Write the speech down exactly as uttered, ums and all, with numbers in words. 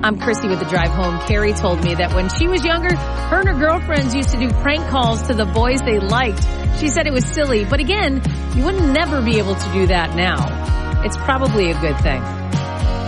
I'm Chrissy with the drive home. Carrie told me that when she was younger, her and her girlfriends used to do prank calls to the boys they liked. She said it was silly, but again, you would never be able to do that now. It's probably a good thing.